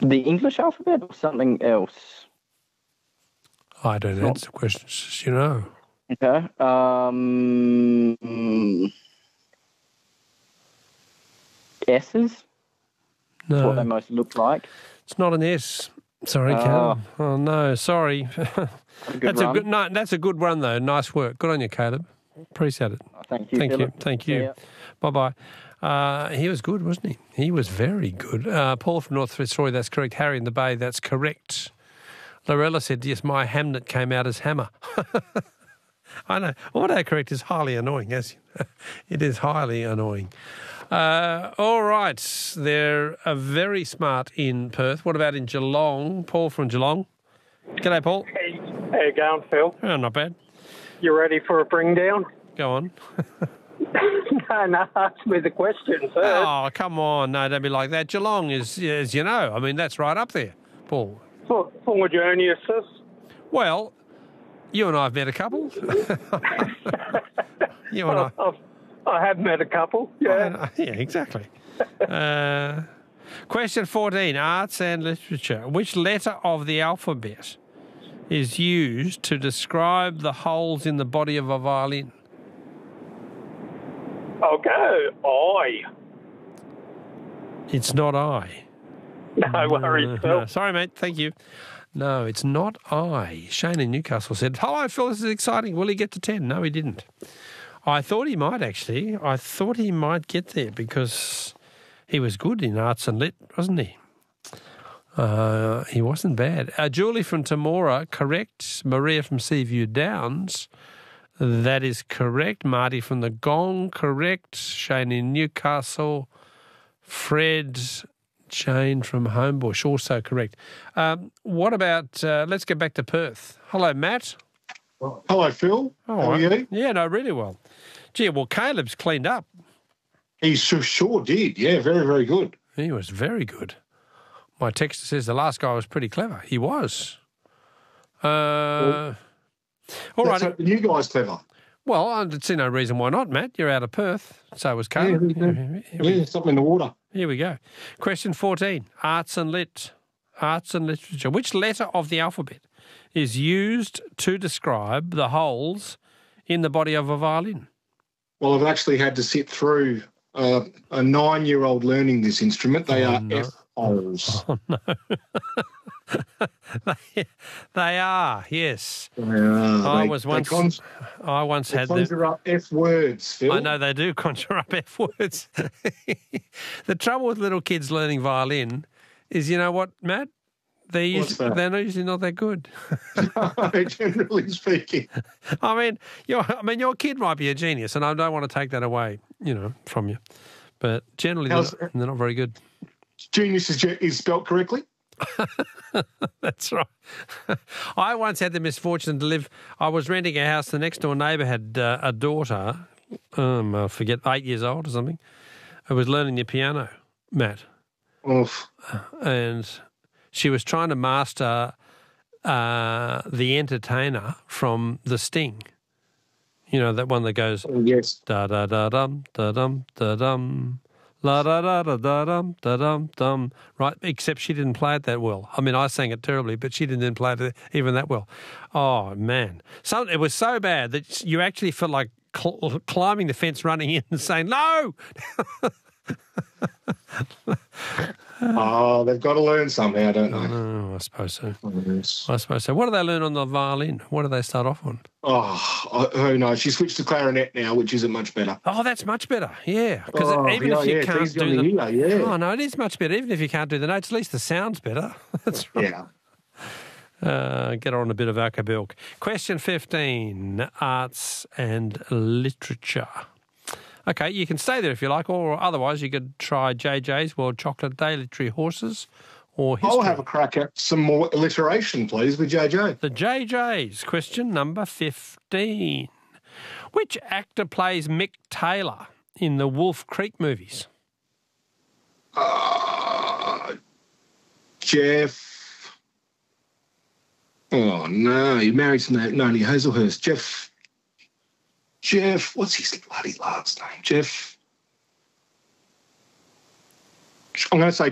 The English alphabet or something else? I don't answer questions, you know. Okay. S's? No. That's what they most look like. It's not an S. Sorry, Caleb. Oh, no, sorry. That's a good run, though. Nice work. Good on you, Caleb. Appreciate it. Thank you, Philip. Thank you. Bye-bye. He was good, wasn't he? He was very good. Paul from North Fitzroy, that's correct. Harry in the Bay, that's correct. Lorella said, yes, my Hamnet came out as hammer. I know. Autocorrect is highly annoying, as it is highly annoying. All right. They're very smart in Perth. What about in Geelong? Paul from Geelong. G'day, Paul. Hey, how you going, Phil? Oh, not bad. You ready for a bring down? Go on. No, ask me the question first. Oh, come on. No, don't be like that. Geelong is, as you know, I mean, that's right up there, Paul. For Dionysus? Well, you and I have met a couple. You and I have met a couple, yeah. Yeah, exactly. Question 14, arts and literature. Which letter of the alphabet is used to describe the holes in the body of a violin? I'll go I. It's not I. No worries, Phil. No. Sorry, mate. Thank you. No, it's not I. Shane in Newcastle said, hello, Phil, this is exciting. Will he get to 10? No, he didn't. I thought he might, actually. I thought he might get there because he was good in arts and lit, wasn't he? He wasn't bad. Julie from Temora, correct. Maria from Seaview Downs, that is correct. Marty from the Gong, correct. Shane in Newcastle. Fred, Jane from Homebush, also correct. What about, let's get back to Perth. Hello, Matt. Hello, Phil. How are you? Yeah, no, really well. Gee, well, Caleb's cleaned up. He sure did. Yeah, very, very good. He was very good. My texter says the last guy was pretty clever. He was. All right. The new guy's clever. Well, I see no reason why not, Matt. You're out of Perth. So was Caleb. Yeah, something in the water. Here we go. Question 14, arts and literature. Which letter of the alphabet is used to describe the holes in the body of a violin? Well, I've actually had to sit through a 9-year-old learning this instrument. They are F holes. Oh, no. They are, yes. I once had them. Conjure up F words, Phil. I know they do conjure up F words. The trouble with little kids learning violin is, you know what, Matt? They're usually not that good. Generally speaking. I mean, your kid might be a genius, and I don't want to take that away, from you. But generally, they're not very good. Genius is spelt correctly? That's right. I once had the misfortune to live. I was renting a house. The next door neighbour had a daughter, I forget, 8 years old or something, who was learning the piano, Matt. Oof. And she was trying to master The Entertainer from The Sting. You know, that one that goes, yes, da-da-da-dum, da-dum, da-dum, la-da-da-da-da-dum, da-dum, dum. Right, except she didn't play it that well. I mean, I sang it terribly, but she didn't play it even that well. Oh, man. It was so bad that you actually felt like climbing the fence, running in and saying, no! They've got to learn somehow, don't they? Oh, I suppose so. Yes. I suppose so. What do they learn on the violin? What do they start off on? Oh, who knows? She switched to clarinet now, which isn't much better. Oh, that's much better. Yeah, because even if you can't do the oh no, it is much better. Even if you can't do the notes, at least the sound's better. That's right. Yeah. Get on a bit of acapella. Question 15, arts and literature. Okay, you can stay there if you like, or otherwise you could try JJ's World Chocolate Day, Literary Horses, or history. I'll have a crack at some more alliteration, please, with JJ. The JJ's, question number 15. Which actor plays Mick Taylor in the Wolf Creek movies? Jeff. Oh, no, he married some Noni Hazelhurst. Jeff, what's his bloody last name? Jeff. I'm going to say